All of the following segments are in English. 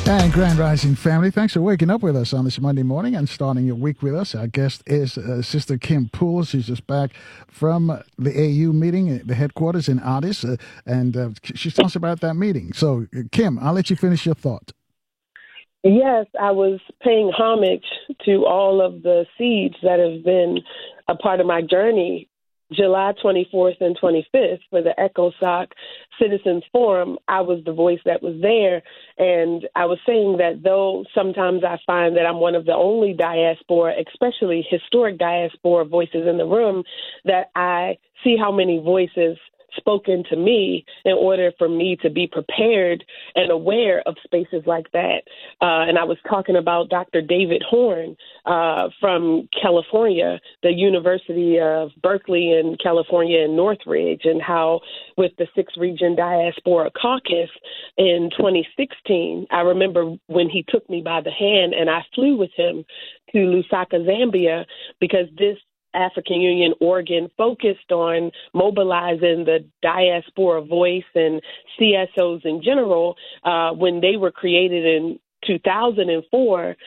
And Grand Rising family, thanks for waking up with us on this Monday morning and starting your week with us. Our guest is Sister Kim Poole. She's just back from the AU meeting at the headquarters in Addis, and she tells us about that meeting. So, Kim, I'll let you finish your thought. Yes, I was paying homage to all of the seeds that have been a part of my journey. July 24th and 25th for the ECOSOC Citizens Forum, I was the voice that was there. And I was saying that though sometimes I find that I'm one of the only diaspora, especially historic diaspora voices in the room, that I see how many voices spoken to me in order for me to be prepared and aware of spaces like that. And I was talking about Dr. David Horn from California, the University of Berkeley in California in Northridge, and how with the 6th Region Diaspora Caucus in 2016, I remember when he took me by the hand and I flew with him to Lusaka, Zambia, because this African Union organ focused on mobilizing the diaspora voice and CSOs in general. When they were created in 2004,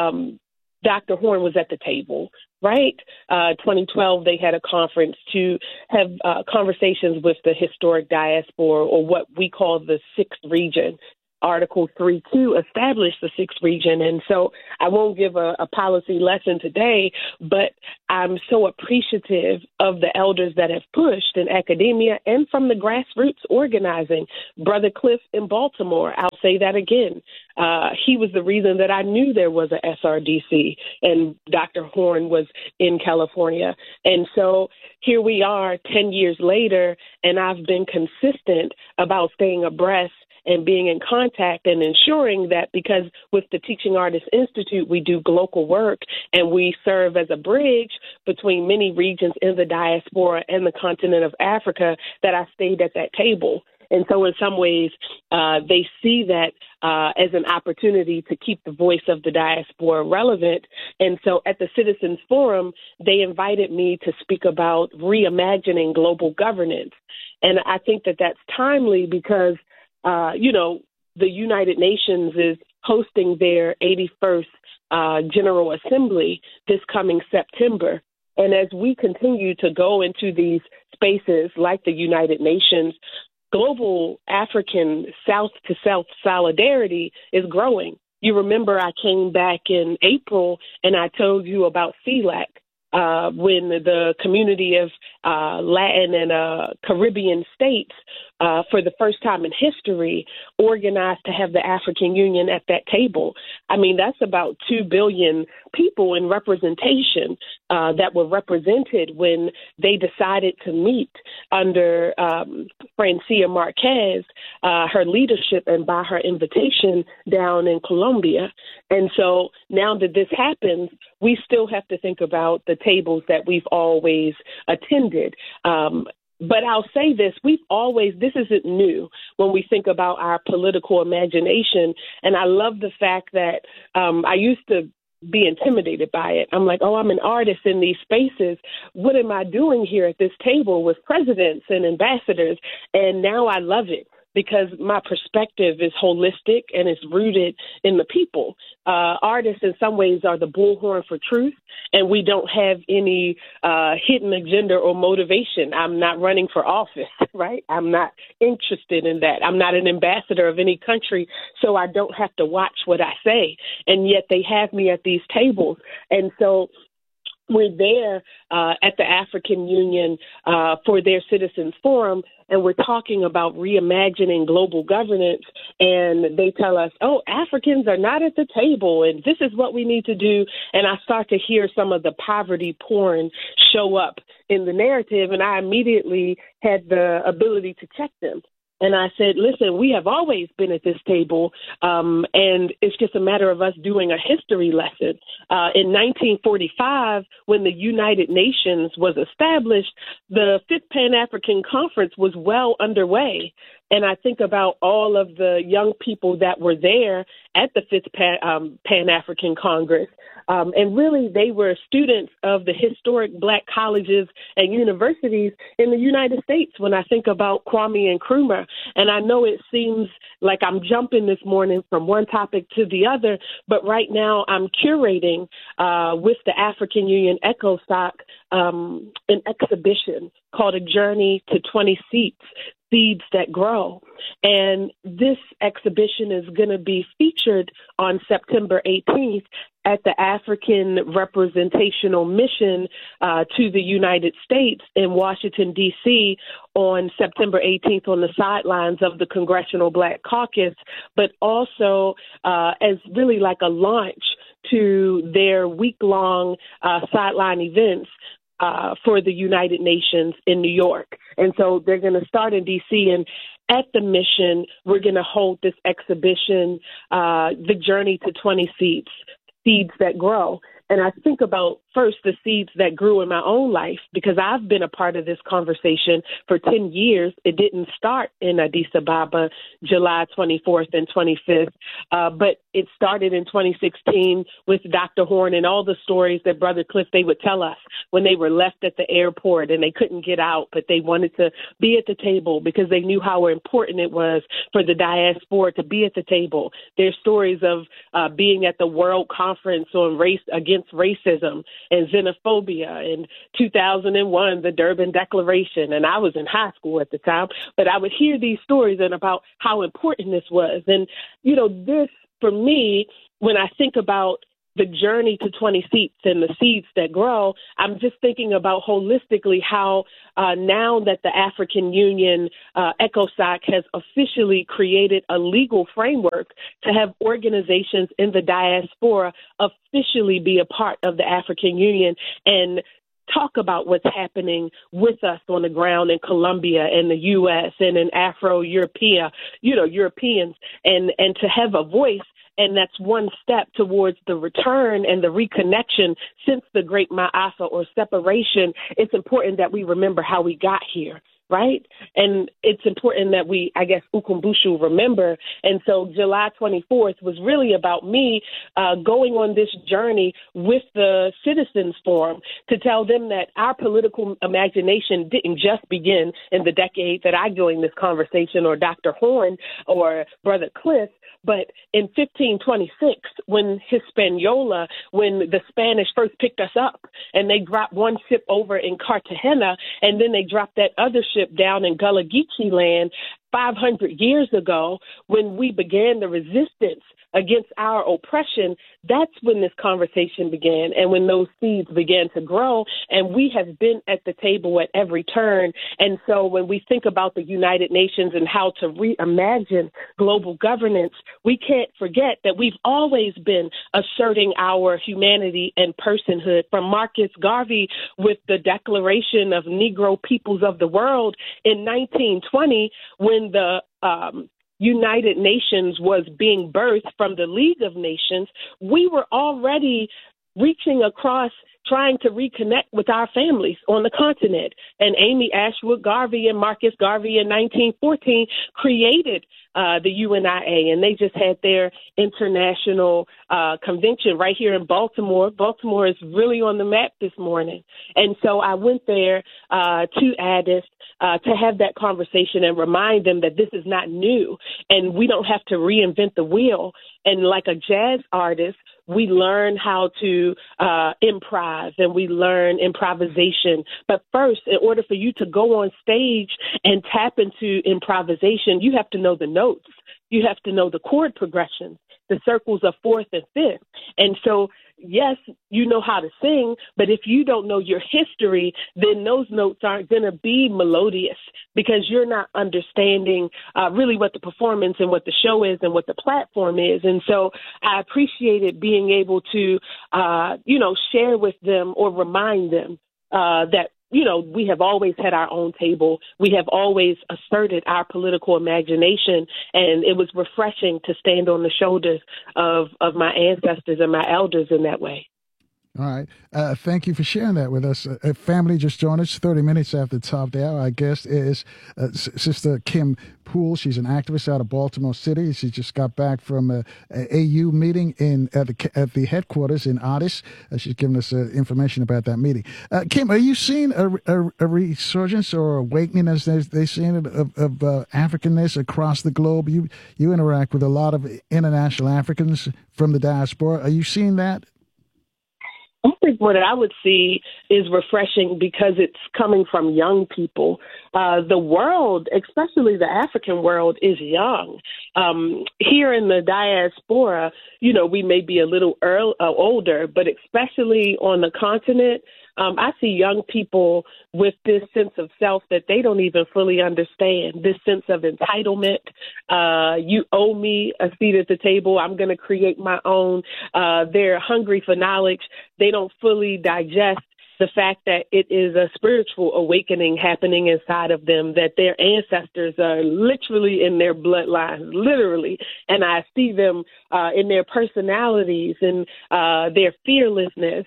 Dr. Horn was at the table, right? 2012, they had a conference to have conversations with the historic diaspora, or what we call the 6th Region. Article 3.2 established the 6th Region. And so I won't give a policy lesson today, but I'm so appreciative of the elders that have pushed in academia and from the grassroots organizing. Brother Cliff in Baltimore, I'll say that again. He was the reason that I knew there was a SRDC, and Dr. Horn was in California. And so here we are 10 years later, and I've been consistent about staying abreast and being in contact and ensuring that, because with the Teaching Artists Institute, we do global work and we serve as a bridge between many regions in the diaspora and the continent of Africa, that I stayed at that table. And so in some ways, they see that as an opportunity to keep the voice of the diaspora relevant. And so at the Citizens Forum, they invited me to speak about reimagining global governance. And I think that that's timely because the United Nations is hosting their 81st General Assembly this coming September. And as we continue to go into these spaces like the United Nations, global African South-to-South solidarity is growing. You remember I came back in April and I told you about CELAC. When the community of Latin and Caribbean states, for the first time in history, organized to have the African Union at that table. I mean, that's about 2 billion people in representation that were represented when they decided to meet under Francia Marquez, her leadership, and by her invitation down in Colombia. And so now that this happens, we still have to think about the tables that we've always attended. But I'll say this, this isn't new when we think about our political imagination. And I love the fact that I used to be intimidated by it. I'm like, I'm an artist in these spaces. What am I doing here at this table with presidents and ambassadors? And now I love it, because my perspective is holistic and it's rooted in the people. Artists in some ways are the bullhorn for truth, and we don't have any hidden agenda or motivation. I'm not running for office, right? I'm not interested in that. I'm not an ambassador of any country, so I don't have to watch what I say. And yet they have me at these tables. And so we're there at the African Union for their Citizens Forum, and we're talking about reimagining global governance. And they tell us, Africans are not at the table, and this is what we need to do. And I start to hear some of the poverty porn show up in the narrative, and I immediately had the ability to check them. And I said, listen, we have always been at this table, and it's just a matter of us doing a history lesson. In 1945, when the United Nations was established, the Fifth Pan-African Conference was well underway. And I think about all of the young people that were there at the Fifth Pan-African Congress. And really, they were students of the historic Black colleges and universities in the United States when I think about Kwame Nkrumah. And I know it seems like I'm jumping this morning from one topic to the other, but right now I'm curating with the African Union ECOSOC an exhibition called A Journey to 20 Seeds That Grow. And this exhibition is going to be featured on September 18th at the African Representational Mission to the United States in Washington, D.C. on September 18th on the sidelines of the Congressional Black Caucus, but also as really like a launch to their week-long sideline events for the United Nations in New York. And so they're going to start in D.C. and at the mission, we're going to hold this exhibition, The Journey to 20 Seeds That Grow. And I think about first the seeds that grew in my own life, because I've been a part of this conversation for 10 years. It didn't start in Addis Ababa, July 24th and 25th, but it started in 2016 with Dr. Horn and all the stories that Brother Cliff, they would tell us when they were left at the airport and they couldn't get out, but they wanted to be at the table because they knew how important it was for the diaspora to be at the table. There's stories of being at the World Conference on race against racism and xenophobia in 2001, the Durban Declaration. And I was in high school at the time, but I would hear these stories and about how important this was. And, you know, this, for me, when I think about the journey to 20 seats and the seeds that grow, I'm just thinking about holistically how now that the African Union ECOSOC has officially created a legal framework to have organizations in the diaspora officially be a part of the African Union and talk about what's happening with us on the ground in Colombia and the U.S. and in Afro-Europeans, and to have a voice. And that's one step towards the return and the reconnection since the Great Ma'afa or separation. It's important that we remember how we got here, right? And it's important that we, I guess, Ukumbushu remember. And so July 24th was really about me going on this journey with the Citizens Forum to tell them that our political imagination didn't just begin in the decade that I joined this conversation or Dr. Horn or Brother Cliff, but in 1526, when Hispaniola, when the Spanish first picked us up and they dropped one ship over in Cartagena and then they dropped that other ship down in Gullah Geechee land 500 years ago, when we began the resistance against our oppression, that's when this conversation began and when those seeds began to grow. And we have been at the table at every turn. And so when we think about the United Nations and how to reimagine global governance, we can't forget that we've always been asserting our humanity and personhood, from Marcus Garvey with the Declaration of Negro Peoples of the World in 1920, when the United Nations was being birthed from the League of Nations. We were already reaching across, trying to reconnect with our families on the continent. And Amy Ashwood Garvey and Marcus Garvey in 1914 created the UNIA, and they just had their international convention right here in Baltimore. Baltimore is really on the map this morning. And so I went there to Addis to have that conversation and remind them that this is not new and we don't have to reinvent the wheel. And like a jazz artist, we learn how to improv and we learn improvisation. But first, in order for you to go on stage and tap into improvisation, you have to know the notes. You have to know the chord progressions, the circles of fourth and fifth. And so, yes, you know how to sing, but if you don't know your history, then those notes aren't going to be melodious because you're not understanding really what the performance and what the show is and what the platform is. And so I appreciated being able to, share with them or remind them that, we have always had our own table. We have always asserted our political imagination, and it was refreshing to stand on the shoulders of my ancestors and my elders in that way. All right. Thank you for sharing that with us. Family just joined us 30 minutes after the top of the hour. Our guest is Sister Kim Poole. She's an activist out of Baltimore City. She just got back from a AU meeting at the headquarters in Addis. She's given us information about that meeting. Kim, are you seeing a resurgence or awakening, as they're saying it, of Africanness across the globe? You interact with a lot of international Africans from the diaspora. Are you seeing that? I think what I would see is refreshing because it's coming from young people. The world, especially the African world, is young. Here in the diaspora, we may be a little older, but especially on the continent, I see young people with this sense of self that they don't even fully understand, this sense of entitlement. You owe me a seat at the table. I'm going to create my own. They're hungry for knowledge. They don't fully digest the fact that it is a spiritual awakening happening inside of them, that their ancestors are literally in their bloodlines, literally. And I see them in their personalities and their fearlessness.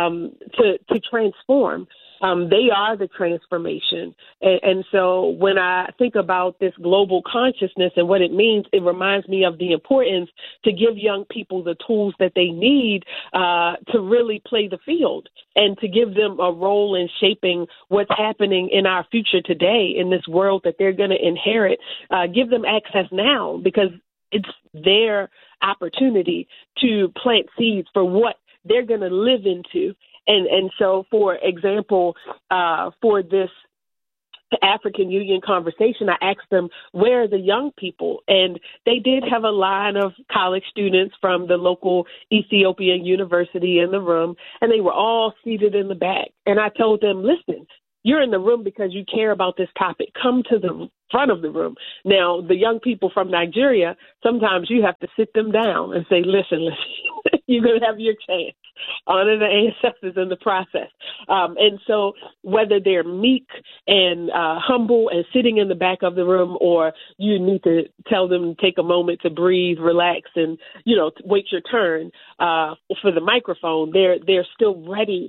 To transform. They are the transformation. And so when I think about this global consciousness and what it means, it reminds me of the importance to give young people the tools that they need to really play the field and to give them a role in shaping what's happening in our future today in this world that they're going to inherit. Give them access now because it's their opportunity to plant seeds for what they're going to live into. And so, for example, for this African Union conversation, I asked them, where are the young people? And they did have a line of college students from the local Ethiopian university in the room, and they were all seated in the back. And I told them, listen, you're in the room because you care about this topic. Come to the front of the room. Now, the young people from Nigeria, sometimes you have to sit them down and say, listen, you're going to have your chance. Honor the ancestors in the process. And so whether they're meek and humble and sitting in the back of the room, or you need to tell them to take a moment to breathe, relax, and, wait your turn for the microphone, they're still ready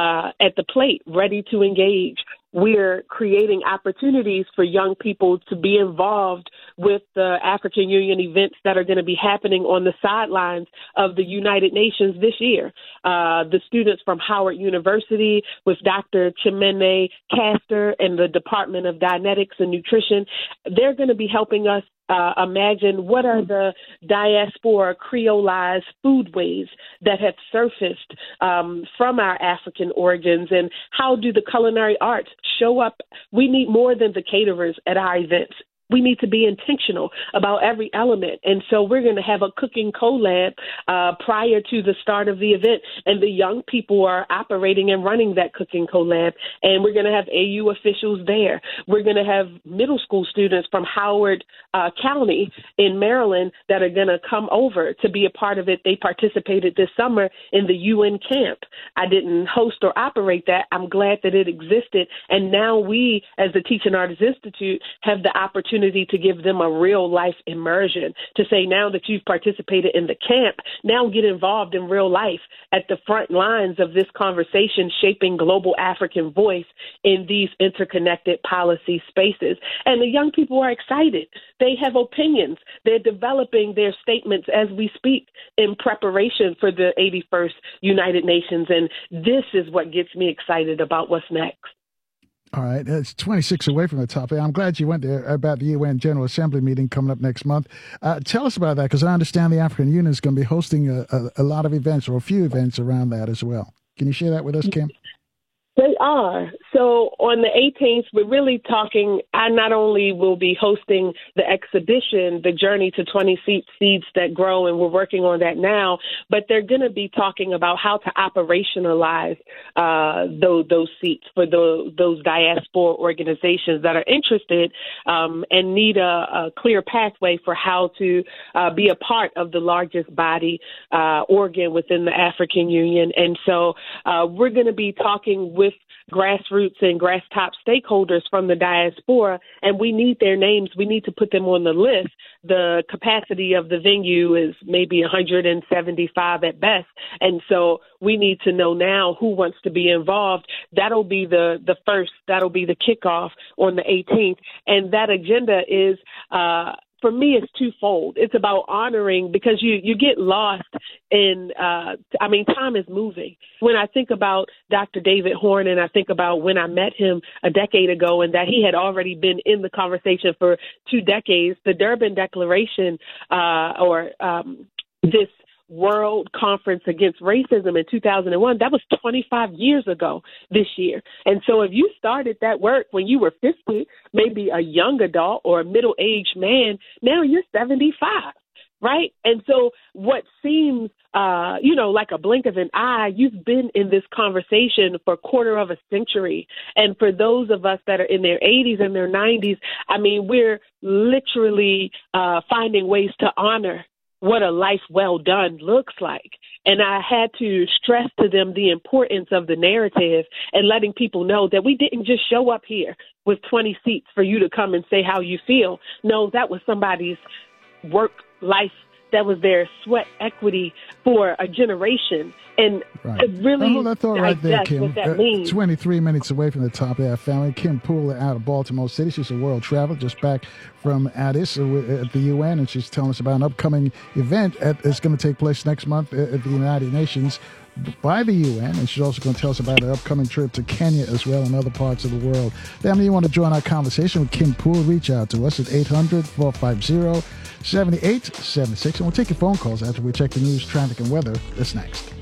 at the plate, ready to engage. We're creating opportunities for young people to be involved with the African Union events that are going to be happening on the sidelines of the United Nations this year. The students from Howard University with Dr. Chimene Castor and the Department of Dietetics and Nutrition, they're going to be helping us imagine what are the diaspora creolized foodways that have surfaced from our African origins, and how do the culinary arts show up? We need more than the caterers at our events. We need to be intentional about every element. And so we're going to have a cooking collab prior to the start of the event. And the young people are operating and running that cooking collab. And we're going to have AU officials there. We're going to have middle school students from Howard County in Maryland that are going to come over to be a part of it. They participated this summer in the UN camp. I didn't host or operate that. I'm glad that it existed. And now we, as the Teaching Artists Institute, have the opportunity to give them a real life immersion, to say, now that you've participated in the camp, now get involved in real life at the front lines of this conversation, shaping global African voice in these interconnected policy spaces. And the young people are excited. They have opinions. They're developing their statements as we speak in preparation for the 81st United Nations. And this is what gets me excited about what's next. All right. It's 26 away from the topic. I'm glad you went there about the UN General Assembly meeting coming up next month. Tell us about that, because I understand the African Union is going to be hosting a lot of events, or a few events around that as well. Can you share that with us, Kim? They are. So on the 18th, we're really talking, I not only will be hosting the exhibition, The Journey to 20 Seeds That Grow, and we're working on that now, but they're going to be talking about how to operationalize those seats for those diaspora organizations that are interested and need a clear pathway for how to be a part of the largest body organ within the African Union. And so we're going to be talking with grassroots and grass top stakeholders from the diaspora, and we need their names. We need to put them on the list. The capacity of the venue is maybe 175 at best, and so we need to know now who wants to be involved. That'll be the first. That'll be the kickoff on the 18th, and that agenda is. For me, it's twofold. It's about honoring, because you get lost in, time is moving. When I think about Dr. David Horn, and I think about when I met him a decade ago, and that he had already been in the conversation for 2 decades, the Durban Declaration, this World Conference Against Racism in 2001, that was 25 years ago this year. And so if you started that work when you were 50, maybe a young adult or a middle-aged man, now you're 75, right? And so what seems, like a blink of an eye, you've been in this conversation for a quarter of a century. And for those of us that are in their 80s and their 90s, we're literally finding ways to honor what a life well done looks like. And I had to stress to them the importance of the narrative and letting people know that we didn't just show up here with 20 seats for you to come and say how you feel. No, that was somebody's work life. That was their sweat equity for a generation. And it really hold that thought right there, Kim. What that means. 23 minutes away from the top of our family. Kim Poole out of Baltimore City. She's a world traveler, just back from Addis at the UN, and she's telling us about an upcoming event that's going to take place next month at the United Nations by the UN, and she's also going to tell us about an upcoming trip to Kenya as well and other parts of the world. Family, you want to join our conversation with Kim Poole, reach out to us at 800-450-7876, and we'll take your phone calls after we check the news, traffic, and weather. That's next.